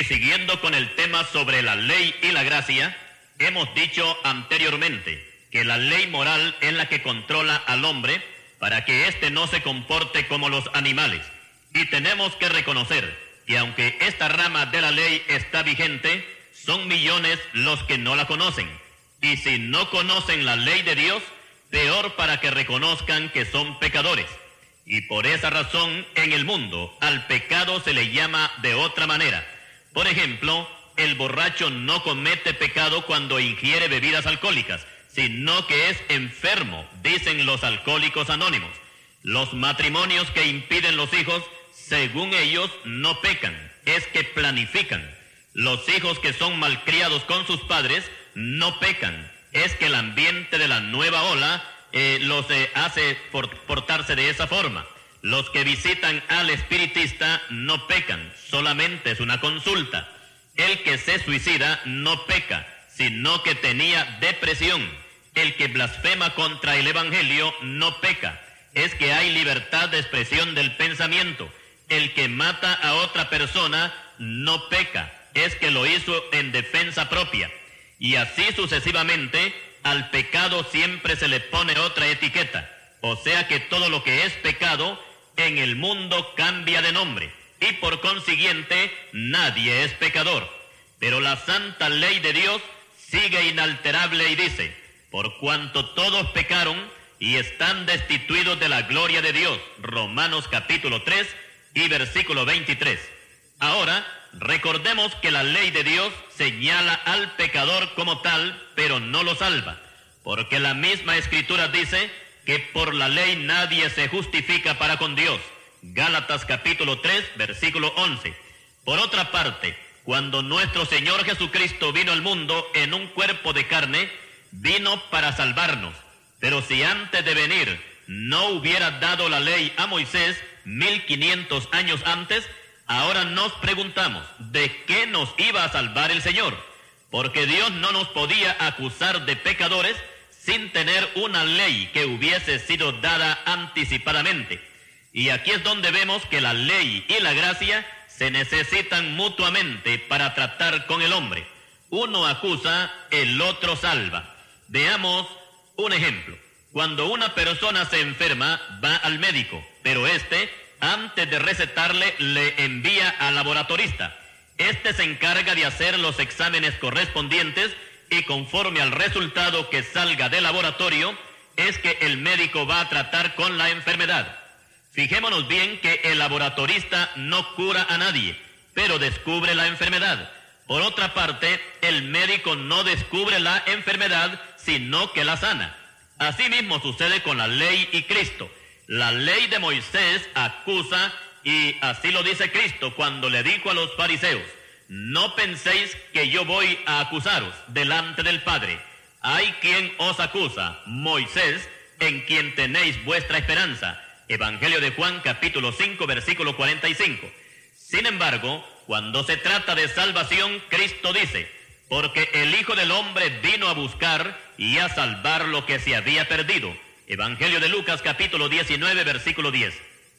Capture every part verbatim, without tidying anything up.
Y siguiendo con el tema sobre la ley y la gracia, hemos dicho anteriormente que la ley moral es la que controla al hombre para que éste no se comporte como los animales. Y tenemos que reconocer que aunque esta rama de la ley está vigente, son millones los que no la conocen. Y si no conocen la ley de Dios, peor para que reconozcan que son pecadores. Y por esa razón, en el mundo, al pecado se le llama de otra manera. Por ejemplo, el borracho no comete pecado cuando ingiere bebidas alcohólicas, sino que es enfermo, dicen los alcohólicos anónimos. Los matrimonios que impiden los hijos, según ellos, no pecan, es que planifican. Los hijos que son malcriados con sus padres no pecan, es que el ambiente de la nueva ola eh, los eh, hace portarse de esa forma. Los que visitan al espiritista no pecan, solamente es una consulta. El que se suicida no peca, sino que tenía depresión. El que blasfema contra el evangelio no peca, es que hay libertad de expresión del pensamiento. El que mata a otra persona no peca, es que lo hizo en defensa propia. Y así sucesivamente, al pecado siempre se le pone otra etiqueta. O sea que todo lo que es pecado en el mundo cambia de nombre. Y por consiguiente, nadie es pecador. Pero la santa ley de Dios sigue inalterable y dice: por cuanto todos pecaron y están destituidos de la gloria de Dios. Romanos capítulo tres y versículo veintitrés. Ahora, recordemos que la ley de Dios señala al pecador como tal, pero no lo salva, porque la misma Escritura dice que por la ley nadie se justifica para con Dios. Gálatas capítulo tres, versículo once. Por otra parte, cuando nuestro Señor Jesucristo vino al mundo en un cuerpo de carne, vino para salvarnos. Pero si antes de venir no hubiera dado la ley a Moisés mil quinientos años antes, ahora nos preguntamos, ¿de qué nos iba a salvar el Señor? Porque Dios no nos podía acusar de pecadores sin tener una ley que hubiese sido dada anticipadamente. Y aquí es donde vemos que la ley y la gracia se necesitan mutuamente para tratar con el hombre. Uno acusa, el otro salva. Veamos un ejemplo. Cuando una persona se enferma, va al médico, pero este, antes de recetarle, le envía al laboratorista. Este se encarga de hacer los exámenes correspondientes y conforme al resultado que salga del laboratorio, es que el médico va a tratar con la enfermedad. Fijémonos bien que el laboratorista no cura a nadie, pero descubre la enfermedad. Por otra parte, el médico no descubre la enfermedad, sino que la sana. Asimismo sucede con la ley y Cristo. La ley de Moisés acusa, y así lo dice Cristo cuando le dijo a los fariseos: no penséis que yo voy a acusaros delante del Padre. Hay quien os acusa, Moisés, en quien tenéis vuestra esperanza. Evangelio de Juan capítulo cinco, versículo cuarenta y cinco. Sin embargo, cuando se trata de salvación, Cristo dice: porque el Hijo del Hombre vino a buscar y a salvar lo que se había perdido. Evangelio de Lucas capítulo diecinueve, versículo diez.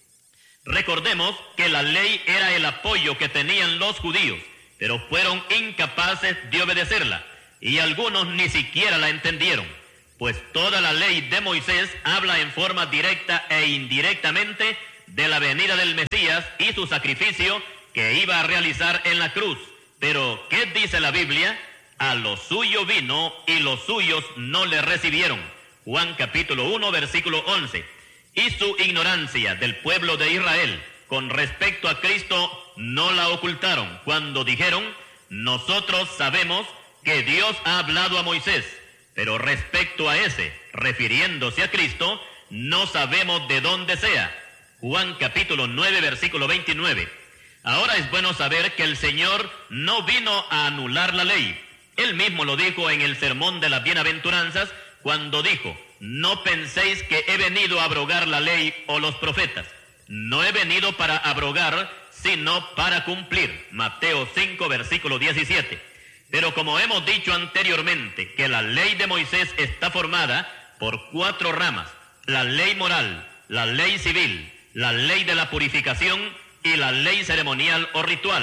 Recordemos que la ley era el apoyo que tenían los judíos, pero fueron incapaces de obedecerla, y algunos ni siquiera la entendieron, pues toda la ley de Moisés habla en forma directa e indirectamente de la venida del Mesías y su sacrificio que iba a realizar en la cruz. Pero, ¿qué dice la Biblia? A lo suyo vino y los suyos no le recibieron. Juan capítulo uno, versículo once. Y su ignorancia del pueblo de Israel con respecto a Cristo no la ocultaron cuando dijeron: nosotros sabemos que Dios ha hablado a Moisés, pero respecto a ese, refiriéndose a Cristo, no sabemos de dónde sea. Juan capítulo nueve, versículo veintinueve. Ahora es bueno saber que el Señor no vino a anular la ley. Él mismo lo dijo en el sermón de las bienaventuranzas cuando dijo: no penséis que he venido a abrogar la ley o los profetas. No he venido para abrogar, sino para cumplir. Mateo cinco, versículo diecisiete. Pero como hemos dicho anteriormente que la ley de Moisés está formada por cuatro ramas: la ley moral, la ley civil, la ley de la purificación y la ley ceremonial o ritual.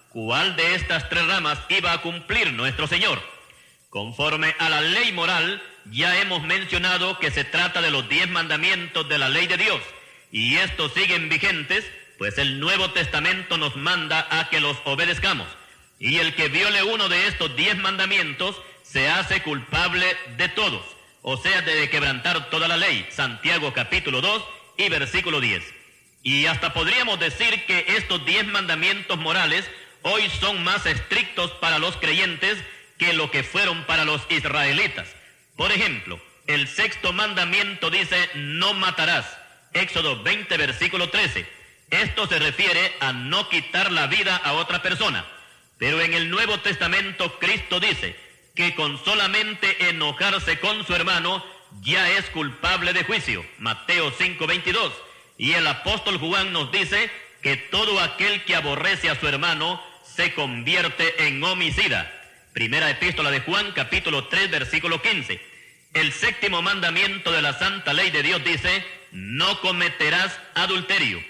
cuál de estas tres ramas iba a cumplir nuestro Señor. Conforme a la ley moral, ya hemos mencionado que se trata de los diez mandamientos de la ley de Dios, y estos siguen vigentes, pues el Nuevo Testamento nos manda a que los obedezcamos. Y el que viole uno de estos diez mandamientos se hace culpable de todos, o sea, de quebrantar toda la ley. Santiago capítulo dos y versículo diez. Y hasta podríamos decir que estos diez mandamientos morales hoy son más estrictos para los creyentes que lo que fueron para los israelitas. Por ejemplo, el sexto mandamiento dice, no matarás. Éxodo veinte, versículo trece. Esto se refiere a no quitar la vida a otra persona. Pero en el Nuevo Testamento Cristo dice que con solamente enojarse con su hermano ya es culpable de juicio. Mateo cinco, veintidós. Y el apóstol Juan nos dice que todo aquel que aborrece a su hermano se convierte en homicida. Primera epístola de Juan, capítulo tres, versículo quince. El séptimo mandamiento de la santa ley de Dios dice, no cometerás adulterio.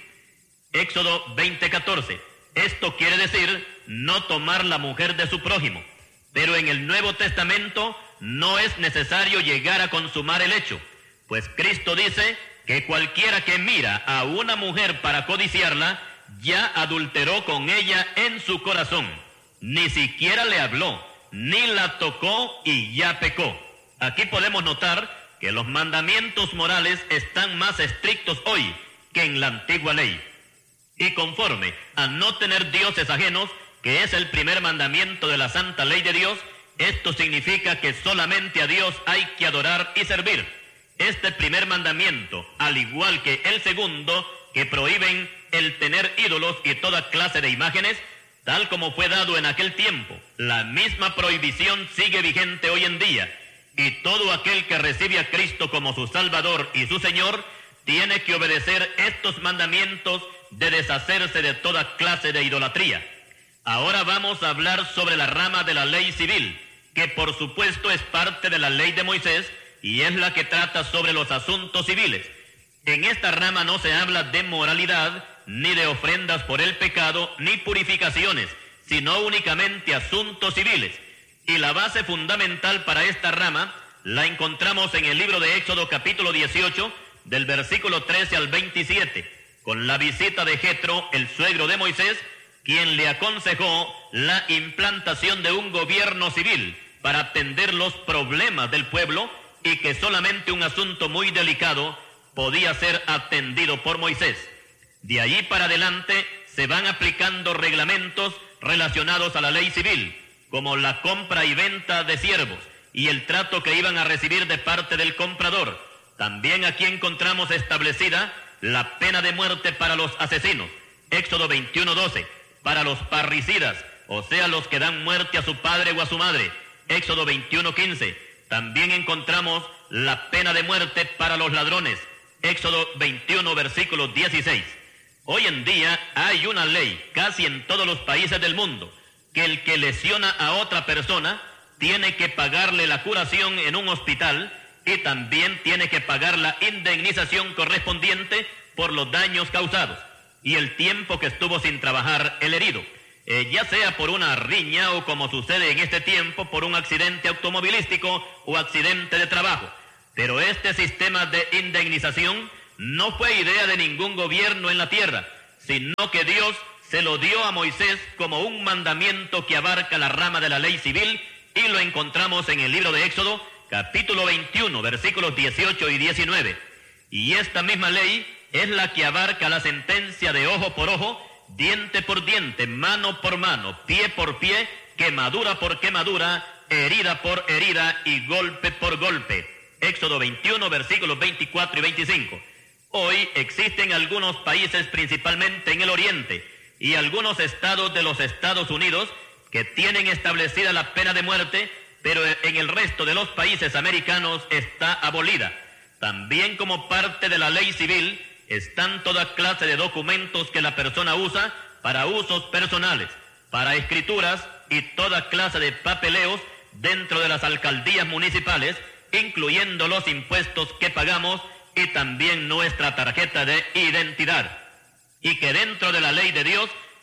Éxodo veinte, catorce. Esto quiere decir no tomar la mujer de su prójimo. Pero en el Nuevo Testamento no es necesario llegar a consumar el hecho, pues Cristo dice que cualquiera que mira a una mujer para codiciarla, ya adulteró con ella en su corazón. Ni siquiera le habló, ni la tocó y ya pecó. Aquí podemos notar que los mandamientos morales están más estrictos hoy que en la antigua ley. Y conforme a no tener dioses ajenos, que es el primer mandamiento de la santa ley de Dios, esto significa que solamente a Dios hay que adorar y servir. Este primer mandamiento, al igual que el segundo, que prohíben el tener ídolos y toda clase de imágenes, tal como fue dado en aquel tiempo, la misma prohibición sigue vigente hoy en día, y todo aquel que recibe a Cristo como su Salvador y su Señor, tiene que obedecer estos mandamientos de deshacerse de toda clase de idolatría. Ahora vamos a hablar sobre la rama de la ley civil, que por supuesto es parte de la ley de Moisés y es la que trata sobre los asuntos civiles. En esta rama no se habla de moralidad, ni de ofrendas por el pecado, ni purificaciones, sino únicamente asuntos civiles. Y la base fundamental para esta rama la encontramos en el libro de Éxodo capítulo dieciocho, del versículo trece al veintisiete, con la visita de Jetro, el suegro de Moisés, quien le aconsejó la implantación de un gobierno civil para atender los problemas del pueblo y que solamente un asunto muy delicado podía ser atendido por Moisés. De allí para adelante se van aplicando reglamentos relacionados a la ley civil, como la compra y venta de siervos y el trato que iban a recibir de parte del comprador. También aquí encontramos establecida la pena de muerte para los asesinos. Éxodo veintiuno, doce. Para los parricidas, o sea, los que dan muerte a su padre o a su madre. Éxodo veintiuno, quince. También encontramos la pena de muerte para los ladrones. Éxodo veintiuno, versículo dieciséis. Hoy en día hay una ley, casi en todos los países del mundo, que el que lesiona a otra persona tiene que pagarle la curación en un hospital y también tiene que pagar la indemnización correspondiente por los daños causados y el tiempo que estuvo sin trabajar el herido, eh, ya sea por una riña o, como sucede en este tiempo, por un accidente automovilístico o accidente de trabajo. Pero este sistema de indemnización no fue idea de ningún gobierno en la tierra, sino que Dios se lo dio a Moisés como un mandamiento que abarca la rama de la ley civil, y lo encontramos en el libro de Éxodo, capítulo veintiuno, versículos dieciocho y diecinueve. Y esta misma ley es la que abarca la sentencia de ojo por ojo, diente por diente, mano por mano, pie por pie, quemadura por quemadura, herida por herida y golpe por golpe. Éxodo veintiuno, versículos veinticuatro y veinticinco. Hoy existen algunos países, principalmente en el oriente, y algunos estados de los Estados Unidos que tienen establecida la pena de muerte, pero en el resto de los países americanos está abolida. También, como parte de la ley civil, están toda clase de documentos que la persona usa para usos personales, para escrituras y toda clase de papeleos dentro de las alcaldías municipales, incluyendo los impuestos que pagamos y también nuestra tarjeta de identidad. Y que dentro de la ley de Dios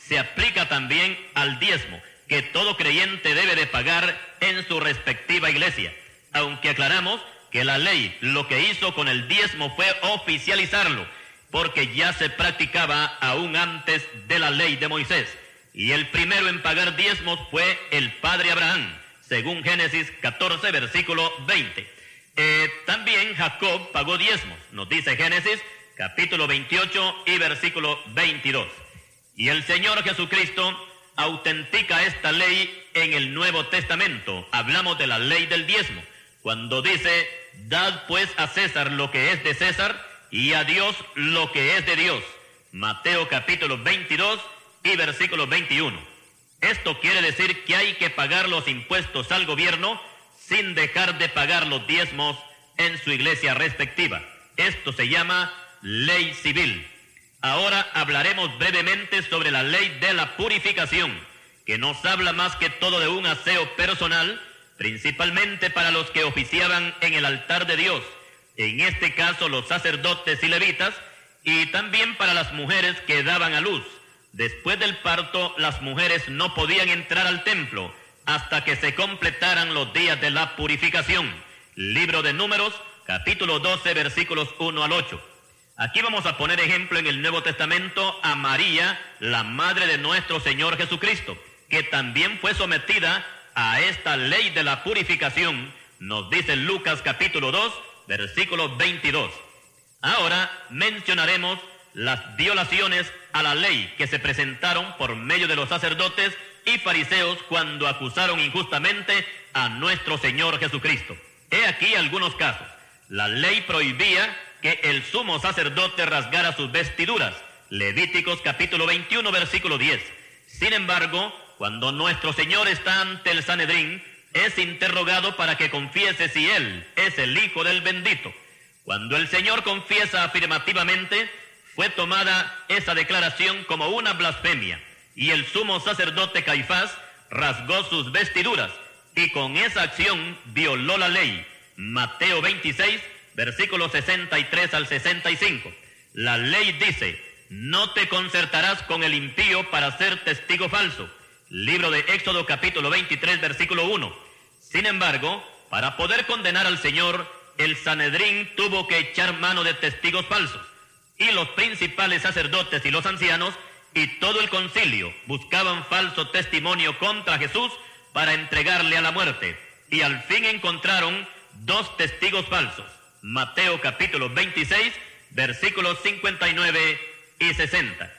se aplica también al diezmo, que todo creyente debe de pagar en su respectiva iglesia. Aunque aclaramos que la ley lo que hizo con el diezmo fue oficializarlo, porque ya se practicaba aún antes de la ley de Moisés. Y el primero en pagar diezmos fue el padre Abraham, según Génesis catorce, versículo veinte. Eh, también Jacob pagó diezmos, nos dice Génesis capítulo veintiocho y versículo veintidós. Y el Señor Jesucristo autentica esta ley en el Nuevo Testamento. Hablamos de la ley del diezmo, cuando dice: dad pues a César lo que es de César y a Dios lo que es de Dios. Mateo capítulo veintidós y versículo veintiuno. Esto quiere decir que hay que pagar los impuestos al gobierno sin dejar de pagar los diezmos en su iglesia respectiva. Esto se llama ley civil. Ahora hablaremos brevemente sobre la ley de la purificación, que nos habla más que todo de un aseo personal, principalmente para los que oficiaban en el altar de Dios, en este caso los sacerdotes y levitas, y también para las mujeres que daban a luz. Después del parto, las mujeres no podían entrar al templo hasta que se completaran los días de la purificación. Libro de Números, capítulo doce, versículos uno al ocho. Aquí vamos a poner ejemplo en el Nuevo Testamento a María, la madre de nuestro Señor Jesucristo, que también fue sometida a esta ley de la purificación, nos dice Lucas capítulo dos, versículo veintidós. Ahora mencionaremos las violaciones a la ley que se presentaron por medio de los sacerdotes y fariseos cuando acusaron injustamente a nuestro Señor Jesucristo. He aquí algunos casos. La ley prohibía que el sumo sacerdote rasgara sus vestiduras. Levíticos capítulo veintiuno, versículo diez. Sin embargo, cuando nuestro Señor está ante el Sanedrín, es interrogado para que confiese si Él es el Hijo del bendito. Cuando el Señor confiesa afirmativamente, fue tomada esa declaración como una blasfemia, y el sumo sacerdote Caifás rasgó sus vestiduras, y con esa acción violó la ley. Mateo veintiséis, versículos sesenta y tres al sesenta y cinco. La ley dice: no te concertarás con el impío para ser testigo falso. Libro de Éxodo capítulo veintitrés, versículo uno. Sin embargo, para poder condenar al Señor, el Sanedrín tuvo que echar mano de testigos falsos, y los principales sacerdotes y los ancianos y todo el concilio buscaban falso testimonio contra Jesús para entregarle a la muerte, y al fin encontraron dos testigos falsos. Mateo capítulo veintiséis, versículos cincuenta y nueve y sesenta.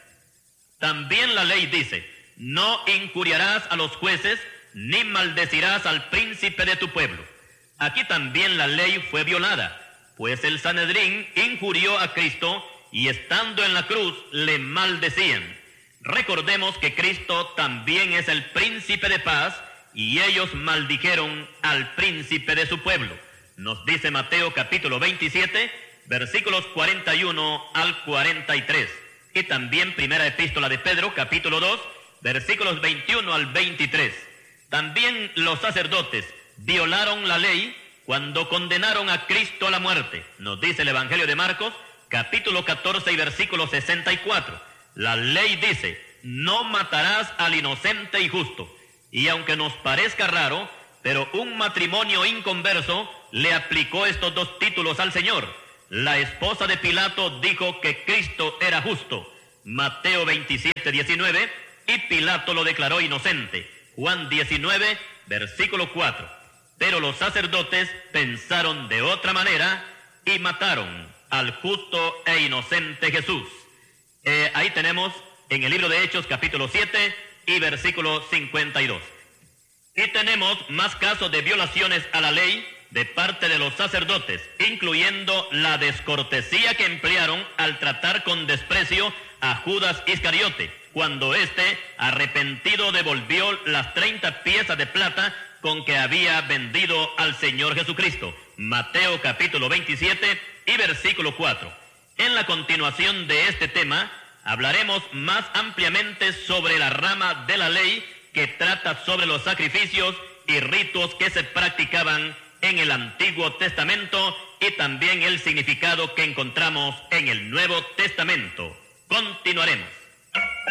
También la ley dice: no injuriarás a los jueces, ni maldecirás al príncipe de tu pueblo. Aquí también la ley fue violada, pues el Sanedrín injurió a Cristo y estando en la cruz le maldecían. Recordemos que Cristo también es el príncipe de paz, y ellos maldijeron al príncipe de su pueblo. Nos dice Mateo capítulo veintisiete, versículos cuarenta y uno al cuarenta y tres. Y también primera epístola de Pedro, capítulo dos, versículos veintiuno al veintitrés. También los sacerdotes violaron la ley cuando condenaron a Cristo a la muerte. Nos dice el Evangelio de Marcos, capítulo catorce y versículo sesenta y cuatro. La ley dice: no matarás al inocente y justo. Y aunque nos parezca raro, pero un matrimonio inconverso le aplicó estos dos títulos al Señor. La esposa de Pilato dijo que Cristo era justo, Mateo veintisiete, diecinueve, y Pilato lo declaró inocente, Juan diecinueve, versículo cuatro. Pero los sacerdotes pensaron de otra manera y mataron al justo e inocente Jesús. Eh, ahí tenemos en el libro de Hechos capítulo siete y versículo cincuenta y dos. Y tenemos más casos de violaciones a la ley de parte de los sacerdotes, incluyendo la descortesía que emplearon al tratar con desprecio a Judas Iscariote, cuando éste, arrepentido, devolvió las treinta piezas de plata con que había vendido al Señor Jesucristo. Mateo capítulo veintisiete y versículo cuatro. En la continuación de este tema, hablaremos más ampliamente sobre la rama de la ley que trata sobre los sacrificios y ritos que se practicaban en el Antiguo Testamento y también el significado que encontramos en el Nuevo Testamento. Continuaremos.